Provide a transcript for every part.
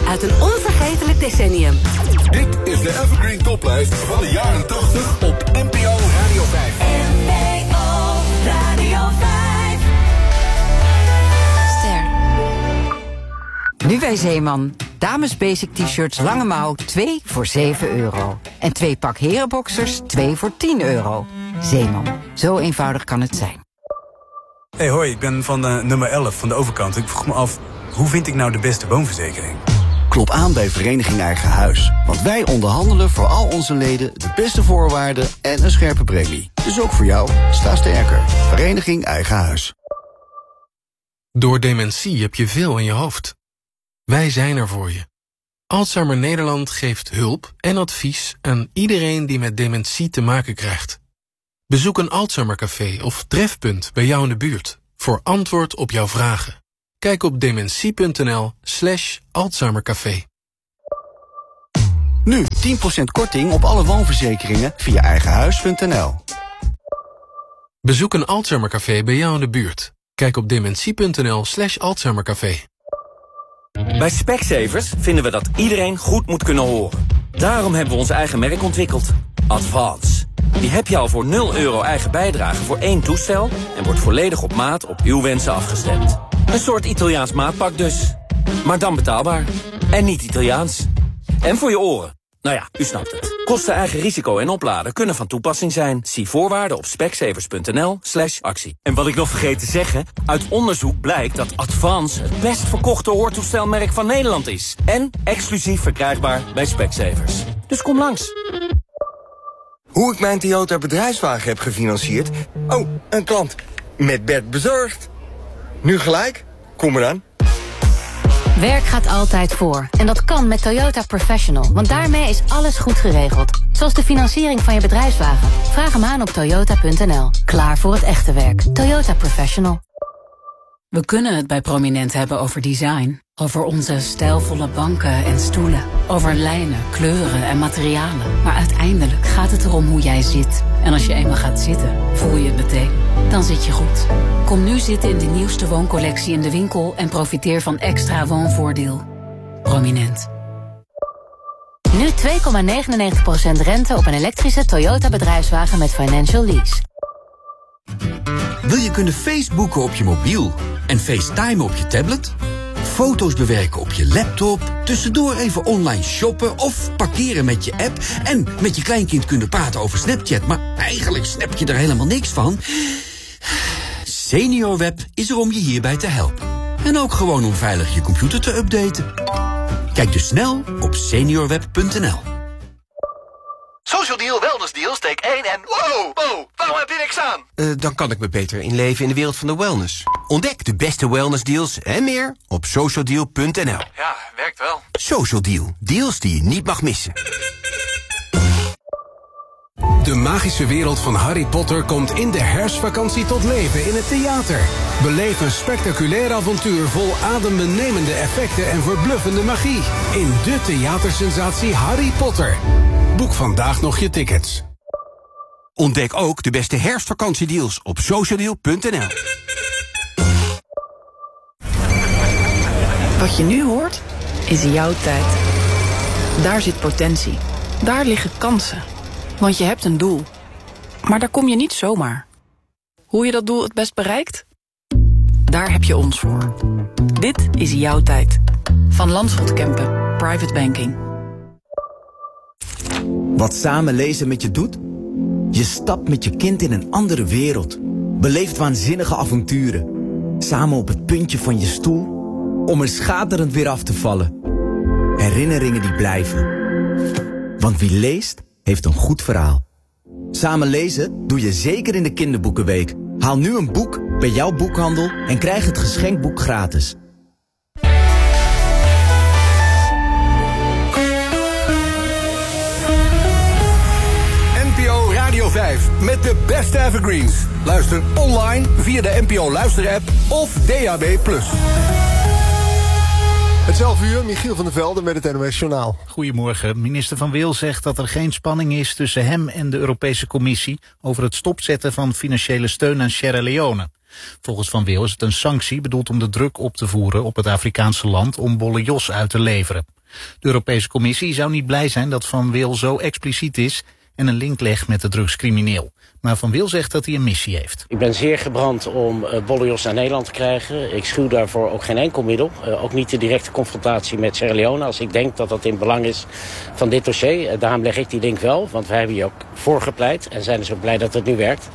uit een onvergetelijk decennium. Dit is de Evergreen Toplijst van de jaren 80 op NPO Radio 5. NPO Radio 5. Ster. Nu bij Zeeman. Dames basic t-shirts lange mouw 2 voor €7. En 2 pak herenboxers 2 voor €10. Zeeman. Zo eenvoudig kan het zijn. Hey, hoi, ik ben van nummer 11 van de overkant. Ik vroeg me af, hoe vind ik nou de beste woonverzekering? Klop aan bij Vereniging Eigen Huis. Want wij onderhandelen voor al onze leden de beste voorwaarden en een scherpe premie. Dus ook voor jou, sta sterker. Vereniging Eigen Huis. Door dementie heb je veel in je hoofd. Wij zijn er voor je. Alzheimer Nederland geeft hulp en advies aan iedereen die met dementie te maken krijgt. Bezoek een Alzheimercafé of trefpunt bij jou in de buurt voor antwoord op jouw vragen. Kijk op dementie.nl/Alzheimercafé. Nu 10% korting op alle woonverzekeringen via eigenhuis.nl. Bezoek een Alzheimercafé bij jou in de buurt. Kijk op dementie.nl/Alzheimercafé. Bij Specsavers vinden we dat iedereen goed moet kunnen horen. Daarom hebben we ons eigen merk ontwikkeld. Advance. Die heb je al voor €0 eigen bijdrage voor 1 toestel en wordt volledig op maat op uw wensen afgestemd. Een soort Italiaans maatpak dus. Maar dan betaalbaar. En niet Italiaans. En voor je oren. Nou ja, u snapt het. Kosten, eigen risico en opladen kunnen van toepassing zijn. Zie voorwaarden op specsavers.nl/actie. En wat ik nog vergeet te zeggen, uit onderzoek blijkt dat Advance het best verkochte hoortoestelmerk van Nederland is. En exclusief verkrijgbaar bij Specsavers. Dus kom langs. Hoe ik mijn Toyota bedrijfswagen heb gefinancierd? Oh, een klant. Met Bert bezorgd. Nu gelijk? Kom eraan. Werk gaat altijd voor. En dat kan met Toyota Professional. Want daarmee is alles goed geregeld. Zoals de financiering van je bedrijfswagen. Vraag hem aan op toyota.nl. Klaar voor het echte werk. Toyota Professional. We kunnen het bij Prominent hebben over design. Over onze stijlvolle banken en stoelen. Over lijnen, kleuren en materialen. Maar uiteindelijk gaat het erom hoe jij zit. En als je eenmaal gaat zitten, voel je het meteen. Dan zit je goed. Kom nu zitten in de nieuwste wooncollectie in de winkel en profiteer van extra woonvoordeel. Prominent. Nu 2,99% rente op een elektrische Toyota bedrijfswagen met financial lease. Wil je kunnen Facebooken op je mobiel en FaceTime op je tablet? Foto's bewerken op je laptop, tussendoor even online shoppen of parkeren met je app en met je kleinkind kunnen praten over Snapchat, maar eigenlijk snap je er helemaal niks van? SeniorWeb is er om je hierbij te helpen. En ook gewoon om veilig je computer te updaten. Kijk dus snel op seniorweb.nl. Social Deal, Wellness Deal, steek 1 en... Wow, waarom heb je niks aan? Dan kan ik me beter inleven in de wereld van de wellness. Ontdek de beste wellness deals en meer op socialdeal.nl. Ja, werkt wel. Social Deal, deals die je niet mag missen. De magische wereld van Harry Potter komt in de herfstvakantie tot leven in het theater. Beleef een spectaculair avontuur vol adembenemende effecten en verbluffende magie. In de theatersensatie Harry Potter. Boek vandaag nog je tickets. Ontdek ook de beste herfstvakantiedeals op socialdeal.nl. Wat je nu hoort, is jouw tijd. Daar zit potentie. Daar liggen kansen. Want je hebt een doel. Maar daar kom je niet zomaar. Hoe je dat doel het best bereikt? Daar heb je ons voor. Dit is jouw tijd. Van Landschot Kempen, Private Banking. Wat samen lezen met je doet? Je stapt met je kind in een andere wereld. Beleeft waanzinnige avonturen. Samen op het puntje van je stoel. Om er schaterend weer af te vallen. Herinneringen die blijven. Want wie leest, heeft een goed verhaal. Samen lezen doe je zeker in de kinderboekenweek. Haal nu een boek bij jouw boekhandel en krijg het geschenkboek gratis. NPO Radio 5 met de beste evergreens. Luister online via de NPO Luisterapp of DAB+. Het 11 uur, Michiel van der Velde met het NOS Journaal. Goedemorgen. Minister Van Wil zegt dat er geen spanning is tussen hem en de Europese Commissie over het stopzetten van financiële steun aan Sierra Leone. Volgens Van Wil is het een sanctie bedoeld om de druk op te voeren op het Afrikaanse land om Bolle Jos uit te leveren. De Europese Commissie zou niet blij zijn dat Van Wil zo expliciet is en een link legt met de drugscrimineel. Maar Van Wil zegt dat hij een missie heeft. Ik ben zeer gebrand om Bollejos naar Nederland te krijgen. Ik schuw daarvoor ook geen enkel middel. Ook niet de directe confrontatie met Sierra Leone, als ik denk dat dat in belang is van dit dossier. Daarom leg ik die link wel, want wij hebben hier ook voor gepleit en zijn dus ook blij dat het nu werkt.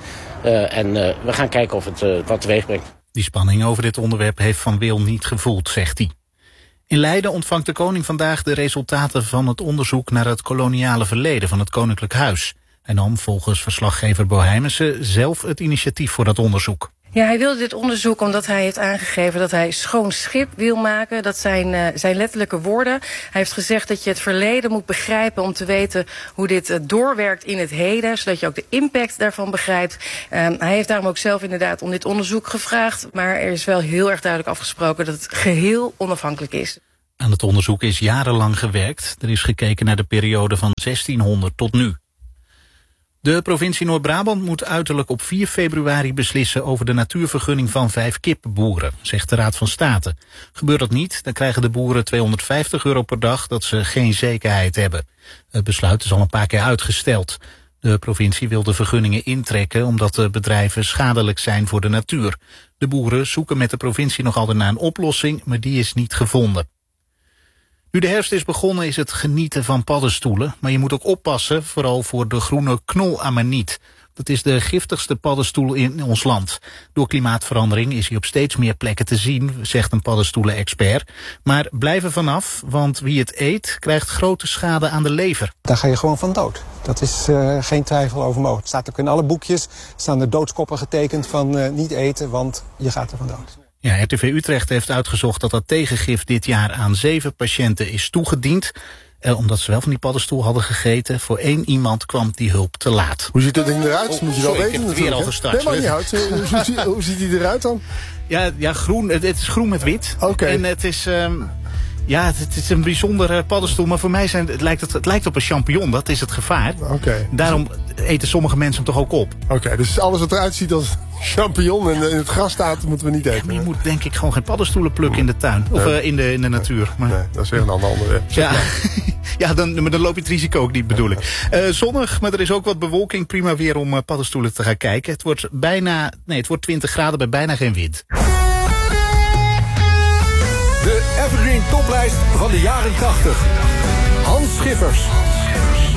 We gaan kijken of het wat teweeg brengt. Die spanning over dit onderwerp heeft Van Wil niet gevoeld, zegt hij. In Leiden ontvangt de koning vandaag de resultaten van het onderzoek naar het koloniale verleden van het Koninklijk Huis. Hij nam volgens verslaggever Boheimense zelf het initiatief voor dat onderzoek. Ja, hij wilde dit onderzoek omdat hij heeft aangegeven dat hij schoon schip wil maken. Dat zijn letterlijke woorden. Hij heeft gezegd dat je het verleden moet begrijpen om te weten hoe dit doorwerkt in het heden, zodat je ook de impact daarvan begrijpt. Hij heeft daarom ook zelf inderdaad om dit onderzoek gevraagd, maar er is wel heel erg duidelijk afgesproken dat het geheel onafhankelijk is. Aan het onderzoek is jarenlang gewerkt. Er is gekeken naar de periode van 1600 tot nu. De provincie Noord-Brabant moet uiterlijk op 4 februari beslissen over de natuurvergunning van 5 kippenboeren, zegt de Raad van State. Gebeurt dat niet, dan krijgen de boeren €250 per dag dat ze geen zekerheid hebben. Het besluit is al een paar keer uitgesteld. De provincie wil de vergunningen intrekken omdat de bedrijven schadelijk zijn voor de natuur. De boeren zoeken met de provincie nog altijd naar een oplossing, maar die is niet gevonden. Nu de herfst is begonnen is het genieten van paddenstoelen, maar je moet ook oppassen, vooral voor de groene knolamaniet. Dat is de giftigste paddenstoel in ons land. Door klimaatverandering is hij op steeds meer plekken te zien, zegt een paddenstoelen-expert. Maar blijf er vanaf, want wie het eet krijgt grote schade aan de lever. Daar ga je gewoon van dood. Dat is geen twijfel over mogelijk. Het staat ook in alle boekjes, staan er doodskoppen getekend van niet eten, want je gaat er van dood. Ja, RTV Utrecht heeft uitgezocht dat dat tegengif dit jaar aan 7 patiënten is toegediend. Omdat ze wel van die paddenstoel hadden gegeten. Voor 1 iemand kwam die hulp te laat. Hoe ziet dat ding eruit? Moet je wel weten. Ik heb het weer al gestart. Nee, maar niet uit. Hoe ziet die eruit dan? Ja, groen. Het is groen met wit. Oké. En het is... het is een bijzondere paddenstoel, maar voor mij het lijkt op een champignon. Dat is het gevaar. Okay. Daarom eten sommige mensen hem toch ook op. Oké, dus alles wat eruit ziet als champignon en in het gras staat, moeten we niet eten. Ja, maar je moet denk ik gewoon geen paddenstoelen plukken in de tuin. Of in de natuur. Maar... Nee, dat is weer een ander onderwerp. Ja, dan loop je het risico ook niet, bedoel ik. Zonnig, maar er is ook wat bewolking. Prima weer om paddenstoelen te gaan kijken. Het wordt 20 graden bij bijna geen wind. De Evergreen toplijst van de jaren 80. Hans Schiffers.